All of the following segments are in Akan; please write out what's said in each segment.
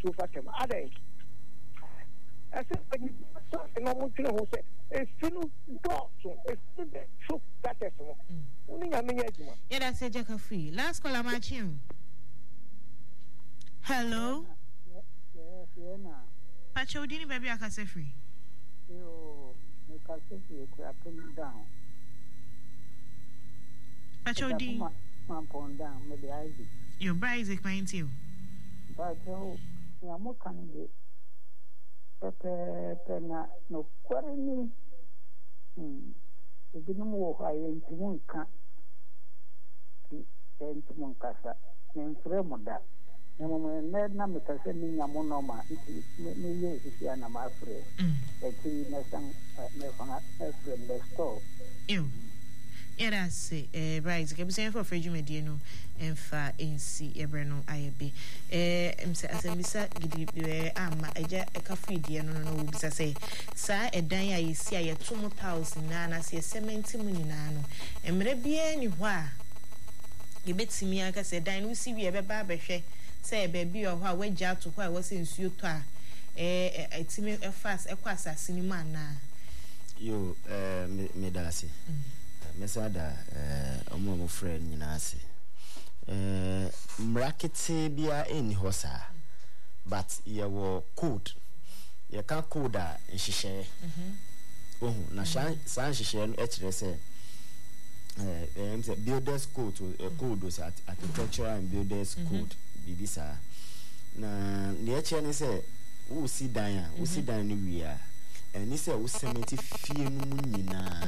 nsuo fatem adai ese pani so na mo tire ho se efinu dotso efinu de so that is no uni nyame aduma yeah that's Jaka free last call amachim hello yes na Pacho dini baby akase free yo me kase free ko apem down Pacho di man pon down me the Isaac your bride Isaac mind you but ya mo kan de pepe na no kwarani ebinum wo ha yentimun ka yentimun kasa nemfre moda nemo na metase ni nyamo no ma ni ye isia na ma afre eti na san me fanga afre the store yeah that's right ke bi say for frejumedie no emfa nc ebre no ayebe emse asemisa gidi ama eja ekafidie no no obisa say sa edan ya yesi aye 2000 na say 70 mu nyina no emre bia ni ho a gebetimi aka say dan no si wi ebeba abehwe say baby o ho a wagya to ho a wose nsuo to a etimi efas ekwasa sinima na yo me dase mesada omo friend nyina ase mrakete bia eni hosa but yewo code ye ka code a nhihye na san nhihye no ekire se builders code code was architectural and builders code bibisa na ne ekire ne se wo si dan ni wia eni se wo cement fie no nyina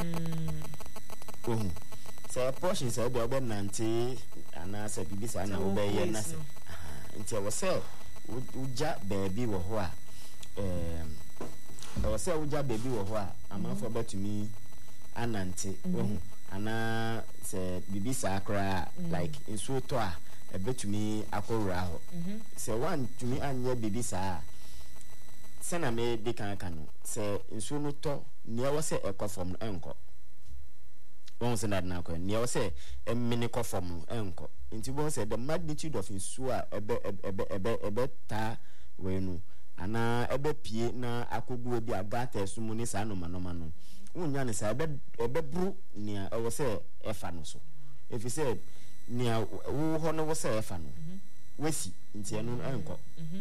say portion say be obernante ana say bibisa na obeye na say nti wo say uja baby wo ho a wo say uja baby wo ho a amafo betumi anante ana say bibisa akra like insuo to a betumi akora ho say one tumi anya bibisa sena me de kan no say insuo no to ne wo say ekofom enko won say that na ko ne wo say emini kofom enko nti won say the magnitude of insuo a ebe ta wenu ana ebe pie na akogu obi agata esumu ni sa no manoma no unya ne sa ebe bru ne wo say efa no so if you say ne wo ho no wo say efa no wesi nti eno enko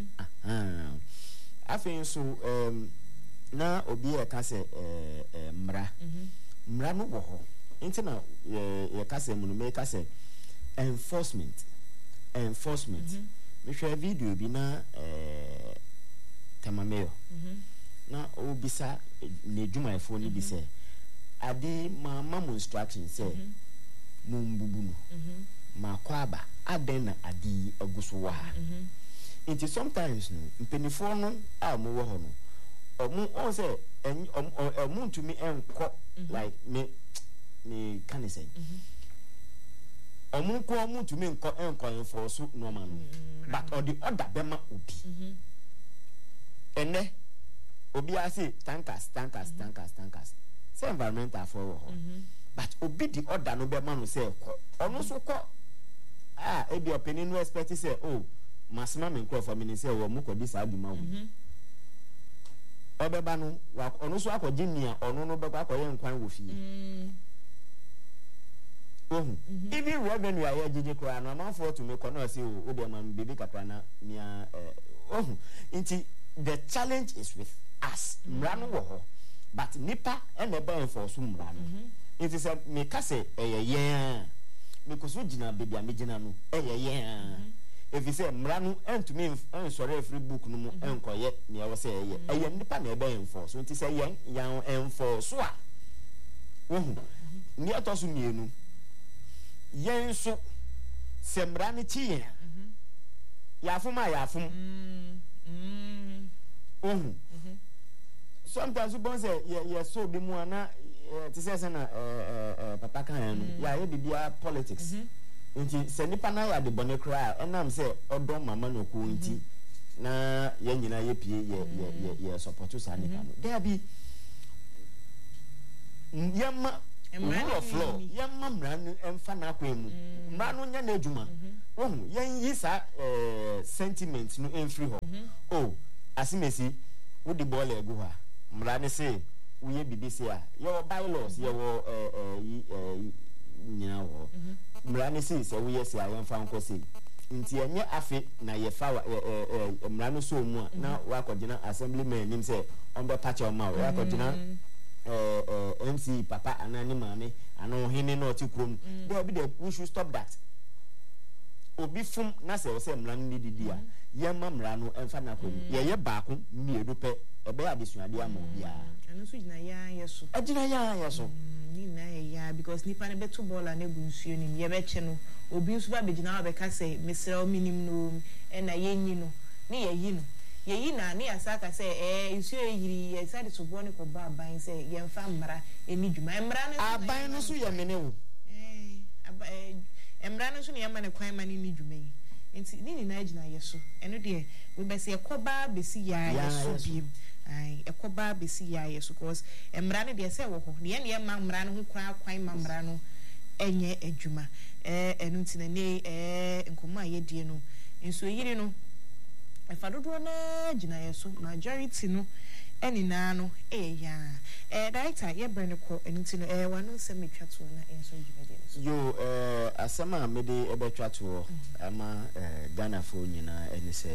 afin so na obi e ka say mra no wo ho nti na ye ka say munu me ka say enforcement me share video bi na tamameo na obisa ne djuma efo ni bi say ade mama mo instruction say mumbubu no makwaba aden na ade aguso wa nti sometimes no mpenifo no a mo wo ho no omu say omu ntumi enko like me can say omu ko omu ntumi enko enforce normal no but or the other bema obi ene obi ase tankers say environmental for ho but obi the other no bema no say ono so ko ebi opinion no expect say oh masima me nkro for me say wo mu ko di sa aduma wo obeba no ono so akogye nia ono no beba akoye nkwan wo fie even revenue aye jeje kra no man for to me kono say o de man bibi kakra na nia inti the challenge is with us mrano wo ho but nipa and ebe enforce mrano it is me ka say eye me koso gina baby amegina no eye if you say mrano and me sorry free book no mo enkoye ne wo say eye nipa na ebe enforce so it is eye yan enforce so a ni atosu mienu yen so semra ne tie yafuma sometimes you bon say ye so bi mu ana ti say na papa kan no ya ye bibia politics nti se nipa na ya de bone kra enam say odon mama no ko nti na ye nyina ye pie ye support sa nipa no there be yema rule of law yamma mran emfa na kwemu mran no nya na adwuma ohu yen yi sa sentiment no emfiri ho oh asimesi wo di ball egu ha mran say we BBC a your bylaws your nyina wo mran say we yes ya yemfa nko say nti enye afi na ye fa mran no so mu na wa kogina assemblyman nim say on be patch o ma wa kogina MC papa anani mame ano hini no ti krom we should stop that obi fum na se o se mran ni didi a ye ma mran no emfa na krom ye baako miedu pe ebe adesuade ama obi a anu so gina ya yeso agina ya yeso ni na ya because nipa ne beto ball na gu nsuo ni ye be che no obi nso ba begina wa be ka say mesra o minim no e na ye nyi no ni ye yi no ye yi na ni asaka say nsuo yiri ye sade to ball ne ko ba ban say ye mfa mra eni dwuma mra ne aban no so ye mene wo mra ne so ne ye ma ne kwan ma ne ni dwuma yi enti ni na agina yeso eno de we be say ekoba besi ya yeso biem ai ekoba besi ya yeso cause mra ne de say wo ho ne ye ma mra ne ho kwan ma mra no enye adwuma enu ntina ne nkoma ye die no enso yiri no efadodo na gina yeso majority no eni na no ya director ye brand ko enu ntino wanu se metwa to na enso dwuma de yo asama mede ebetwa to ama Ghana fo nyina eni se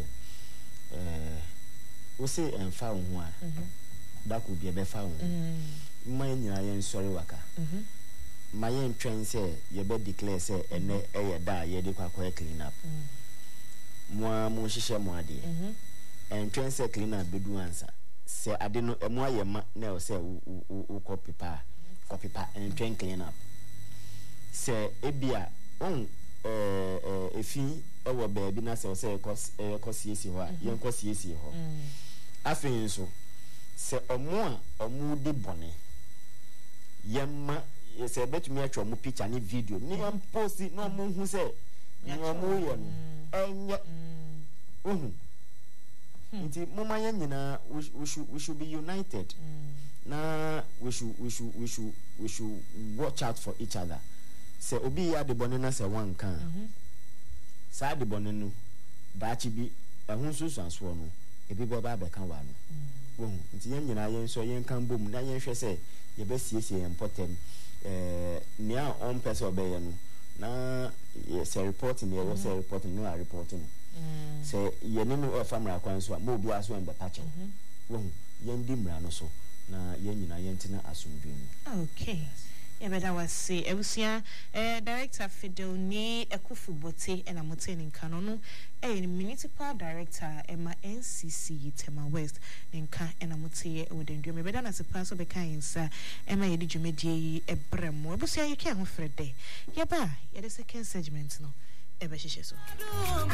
wo se emfa wo ho a da ko bi ebe fa wo ma nyina ye nsori waka ma ye ntwen se ye be declare se ene eye da ye de kwa clean up mo hihye mo ade ntwen se clean up bedu ansa se ade no mo ayema na o se u copy pa ntwen clean up se ebia on efi ewo baabi na se o se kosiesi ho a ye kosiesi ho afin so se omo de bone yemma se betumi atwa mo picture ni video ni am post no mo hu se no mo ye no enye nti mama ye nyina we should be united na we should watch out for each other se obi ya de bone na se wan kan sa de bone no daachi bi ehun susu anso no ebi be ba kan wa no nti ye nyina ye nso ye kan bom na ye hwe se ye be siesie important nia on person obey no na se reporting ye was reporting no are reporting say ye ni no family akwan so ma obi aso en be patch wo ye ndi mra no so na ye nyina ye ntina asomdwem okay ye better was say ebusia director Fidel ni Ekufu Bote na moteni nkano no municipal director Emma NCC Tema West nka na motie wodendwem better na sepa so be kan sa Emma ye di dwumedie ebrem ebusia ye kan ho frede ye ba ye the second segment no ebe hihye so